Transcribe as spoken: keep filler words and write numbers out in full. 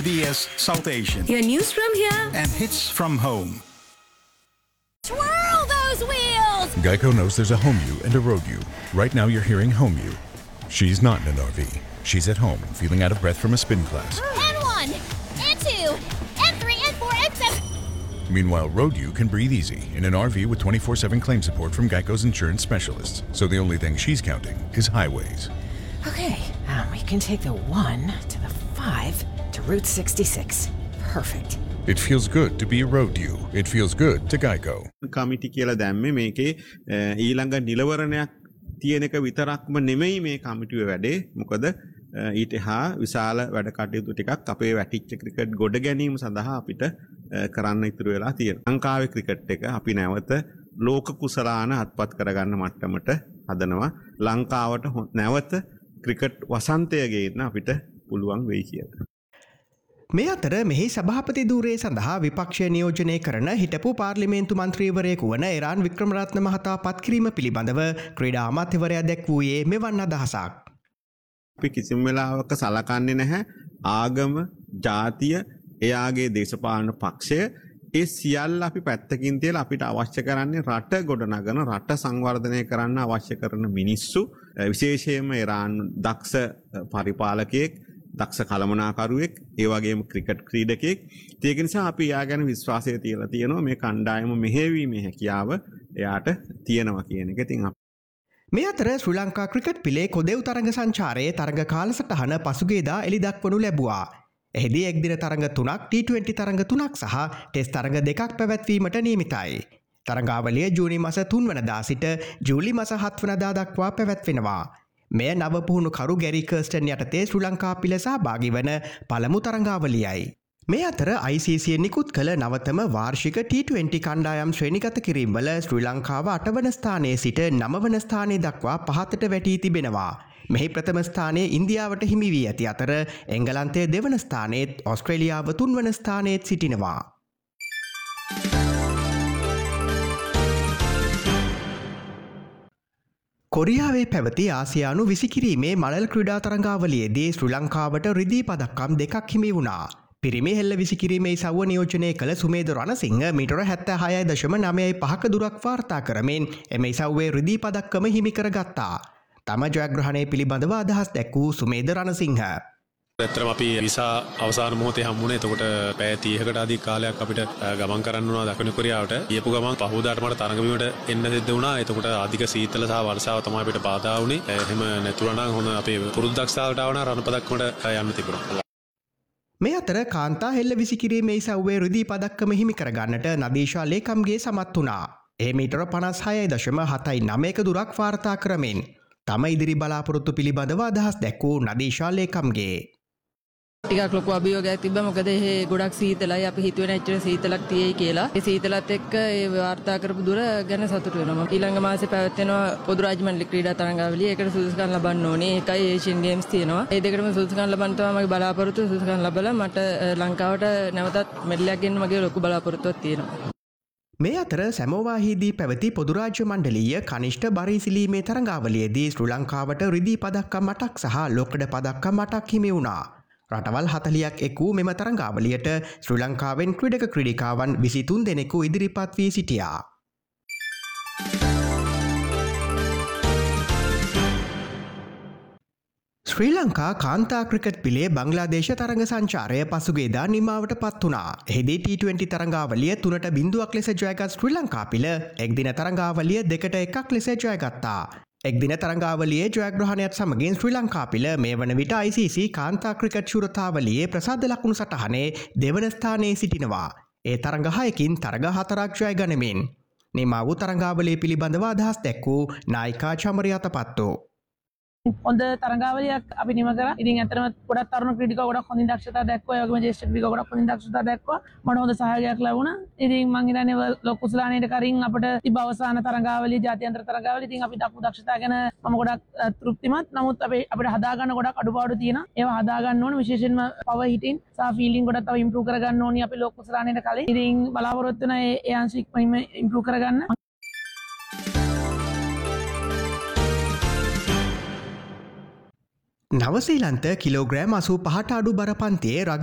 S B S South Asian. Your news from here And hits from home. Twirl those wheels! Geico knows there's a home you and a road you. Right now you're hearing home you. She's not in an R V. She's at home, feeling out of breath from a spin class. N one, N two, N three, N four, N seven. Meanwhile, road you can breathe easy in an R V with twenty-four seven claim support from Geico's insurance specialists. So the only thing she's counting is highways. Okay, um, we can take the one to the five to Route sixty-six. Perfect. It feels good to be a road you. It feels good to Geico. කමිටි කියලා දැම්මේ මේකේ ඊළඟ නිලවරණයක් තියෙන එක විතරක්ම නෙමෙයි මේ කමිටුවේ වැඩේ. මොකද ඊට හා විශාල වැඩ කටයුතු ටිකක් අපේ වැටිච්ච ක්‍රිකට් ගොඩ ගැනීම සඳහා අපිට කරන්න ඉතුරු වෙලා තියෙනවා. ලංකාවේ ක්‍රිකට් එක අපි නැවත ලෝක කුසලාන අත්පත් කරගන්න මට්ටමට හදනවා. ලංකාවට නැවත ක්‍රිකට් වසන්තය ගේන්න අපිට පුළුවන් වෙයි කියලා. මේ අතර මෙහි සභාපති ධූරයේ සඳහා විපක්ෂය නියෝජනය කරන හිටපු පාර්ලිමේන්තු මන්ත්‍රීවරයෙකු වන එරාන් වික්‍රමරත්න මහතා පත්කිරීම පිළිබඳව ක්‍රීඩා අමාත්‍යවරයා දැක්වූයේ මෙවන් අදහසක්. අපි කිසිම වෙලාවක සලකන්නේ නැහැ ආගම, ජාතිය, එයාගේ දේශපාලන පක්ෂය ඒ සියල්ල අපි පැත්තකින් තියලා අපිට අවශ්‍ය කරන්නේ රට ගොඩනගන රට සංවර්ධනය කරන්න අවශ්‍ය කරන මිනිස්සු විශේෂයෙන්ම ඉරාන් දක්ෂ පරිපාලකයෙක් දක්ෂ කළමනාකරුවෙක් ඒ වගේම ක්‍රිකට් ක්‍රීඩකයෙක් ඒක නිසා අපි එයා ගැන විශ්වාසය තියලා තියෙනවා මේ කණ්ඩායම මෙහෙවීමේ හැකියාව එයාට තියෙනවා කියන එක. ඉතින් මේ අතර ශ්‍රී ලංකා ක්‍රිකට් පිලේ කොදෙව් තරඟ සංචාරයේ තරඟ කාලසටහන පසුගියදා එළි දක්වනු ලැබුවා. එහිදී එක්දින තරඟ තුනක් ටී ට්වෙන්ටි තරඟ තුනක් සහ ටෙස්ට් තරඟ දෙකක් පැවැත්වීමට නියමිතයි. තරඟාවලිය ජූනි මාස තුන් වනදා සිට ජූලි මාස හත් වනදා දක්වා පැවැත්වෙනවා. මෙය නවපුහුණු කරු ගැරි කර්ස්ටන් යටතේ ශ්‍රී ලංකා පිල සහභාගී වන පළමු තරඟාවලියයි. මේ අතර ආයි සී සී නිකුත් කළ නවතම වාර්ෂික ටී ට්වෙන්ටි කණ්ඩායම් ශ්‍රේණිගත කිරීම්වල ශ්‍රී ලංකාව අටවන ස්ථානයේ සිට නවවන ස්ථානයේ දක්වා පහතට වැටී තිබෙනවා. මෙහි ප්‍රථම ස්ථානයේ ඉන්දියාවට හිමි වී ඇති අතර එංගලන්තය දෙවන ස්ථානයේත් ඔස්ට්‍රේලියාව තුන්වන ස්ථානයේත් සිටිනවා. කොරියාවේ පැවති ආසියානු විසිකිරීමේ මලල් ක්‍රීඩා තරඟාවලියේදී ශ්‍රී ලංකාවට රිදී පදක්කම් දෙකක් හිමි වුණා. පිරිමි හෙල්ල විසිකිරීමේ සව්ව නියෝජනය කළ සුමේද රණසිංහ මීටර හැත්තෑ හයයි දශම නවයයි පහක දුරක් වාර්තා කරමින් එම ඉසව්වේ රිදී පදක්කම හිමි කරගත්තා. තම ජයග්‍රහණය පිළිබඳව අදහස් දැක්වූ සුමේද රණසිංහ. ඇත්තටම අපි විසා අවසාන මොහොතේ හම්බුනේ. එතකොට පැය තිහකට අධික කාලයක් අපිට ගමන් කරන්න වුණා දකුණු කොරියාවට. ගියපු ගමන් පහුවදාට මට තරඟ බිමට එන්න සිද්ධ වුණා. එතකොට අධික සීතල සහ වර්ෂාව තමයි අපිට බාධා වුණේ. එහෙම නැතුණා නම් හොඳ අපේ පුරුදු දක්ෂතාවට ආවන රණ පදක්කමට යන්න තිබුණා. මේ අතර කාන්තා හෙල්ල විසිකිරීමේ ඉසව්වේ රිදී පදක්කම හිමි කරගන්නට නදීෂා ලේකම්ගේ සමත් වුණා. ඒ මීටර පනස් හයයි දශම හතයි නවයක දුරක් වාර්තා කරමින් තම ඉදිරි බලාපොරොත්තු පිළිබඳව අදහස් දැක්වූ නදීෂා ලේකම්ගේ. ටිකක් ලොකු අභියෝගයක් තිබ්බා. මොකද එහෙ ගොඩක් සීතලයි. අපි හිතුවේ නැච්චර සීතලක් තියෙයි කියලා. ඒ සීතලත් එක්ක ඒ වාර්තා කරපු දුර ගැන සතුටු වෙනවා. ඊළඟ මාසේ පැවැත්වෙනවා පොදු රාජ්‍ය මණ්ඩල ක්‍රීඩා තරඟාවලිය. ඒකට සුදුසුකම් ලබන්න ඕනේ. ඒකයි ඒෂියන් ගේම්ස් තියෙනවා. ඒ දෙකටම සුදුසුකම් ලබන්න තමයි මගේ බලාපොරොත්තුව. සුදුසුකම් ලැබලා මට ලංකාවට නැවතත් මෙඩලයක් ගෙන්න මගේ ලොකු බලාපොරොත්තුවක් තියෙනවා. මේ අතර සැමෝවාහිදී පැවති පොදු රාජ්‍ය මණ්ඩලීය කනිෂ්ඨ බරිසිලීමේ තරඟාවලියේදී ශ්‍රී ලංකාවට රිදී පදක්කම් අටක් සහ ලෝකඩ පදක්කම් අටක් හිමි වුණා. රටවල් හතලියක් එක් වූ මෙම තරඟාවලියට ශ්‍රී ලංකාවෙන් ක්‍රීඩක ක්‍රීඩිකාවන් විසිතුන් දෙනෙකු ඉදිරිපත් වී සිටියා. ශ්‍රී ලංකා කාන්තා ක්‍රිකට් පිලේ බංග්ලාදේශ තරඟ සංචාරය පසුගියදා නිමාවට පත් වුණා. එහිදී ටී ට්වෙන්ටි තරඟාවලිය තුනට බිංදුවක් ලෙස ජයගත් ශ්‍රී ලංකා පිල එක්දින තරඟාවලිය දෙකට එකක් ලෙස ජයගත්තා. එක්දින තරඟාවලියේ ජයග්‍රහණයත් සමගින් ශ්‍රී ලංකා පිල මේ වන විට ආයි සී සී කාන්තා ක්‍රිකට් ශූරතාවලියේ ප්‍රසාද ලකුණු සටහනේ දෙවන ස්ථානයේ සිටිනවා. ඒ තරඟ හයකින් තරඟ හතරක් ජය ගනිමින් නිමා වූ තරඟාවලිය පිළිබඳව අදහස් දැක්වූ නායිකා චමරිය අතපත්තු. හොඳ තරඟාවලියක් අපි නිම කරා. ඉතින් ඇත්තටම ගොඩක් තරුණ ක්‍රීඩකයෝ ගොඩක් හොඳින් දක්ෂතා දැක්වුවා. ඒ වගේම ජ්‍යෙෂ්ඨ ක්‍රීඩකයෝ ගොඩක් හොඳින් දක්ෂතා දැක්වුවා. මට හොඳ සහයෝගයක් ලැබුණා. ඉතින් මං හිතන්නේ ලොකු කුසලානේට කරින් අපිට තිබ්බ අවසාන තරඟාවලිය ජාත්‍යන්තර තරඟාවලිය. ඉතින් අපි දක්ව දක්ෂතා ගැන මම ගොඩක් තෘප්තිමත්. නමුත් අපි අපිට හදාගන්න ගොඩක් අඩුපාඩු තියෙනවා. ඒවා හදාගන්න ඕනේ. විශේෂයෙන්ම පවර් හිටින් සහ ෆීල්ඩින් ගොඩක් තව ඉම්ප්‍රූව් කරගන්න ඕනේ අපි ලොකු කුසලානේට කලින්. ඉතින් බලාපොරොත්තු වෙන ඒ අංශික ඉම්ප්‍රූව් කරගන්න. නවසීලන්ත කිලෝග්‍රෑම් අසූ පහට අඩු බර පන්තියේ